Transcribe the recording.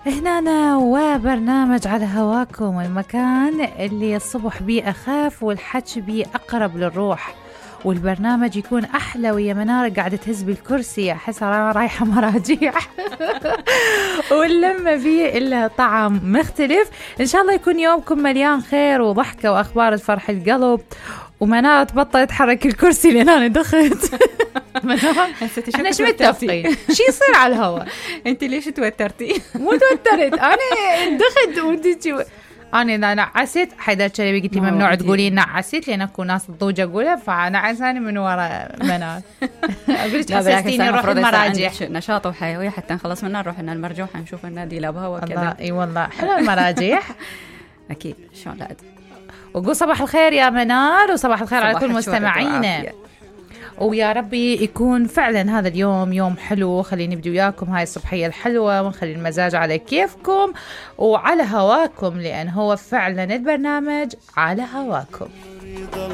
هنا أنا وبرنامج على هواكم، المكان اللي الصبح بيه أخاف والحكي بيه أقرب للروح، والبرنامج يكون أحلى ويا منار قاعدة تهز بالكرسي أحسها رايحة مراجيح واللمة فيه إلا طعم مختلف. إن شاء الله يكون يومكم مليان خير وضحكة وأخبار تفرح القلب، ومنار تبطل تحرك الكرسي لأن أنا دخت. احنا شو متفقين شي يصير على الهواء؟ انت ليش توترتي؟ مو توترت، انا دخت وديتي انا نعست. حيدر شلبي قلت لي ممنوع تقولين نعست لان اكو ناس تضوج اقولها، فنعساني من ورا منال. اقول لك حسستيني نروح المراجع، نشاط وحيويه حتى نخلص منها نروح لنا المرجوحه نشوف النادي لا بهوا كذا. اي والله حلو المراجيح. اكيد شلون لا. وقول صباح الخير يا منال، وصباح الخير على كل مستمعينا، ويا ربي يكون فعلا هذا اليوم يوم حلو. خلينا نبدأ وياكم هاي الصبحية الحلوة ونخلي المزاج على كيفكم وعلى هواكم، لأن هو فعلا البرنامج على هواكم.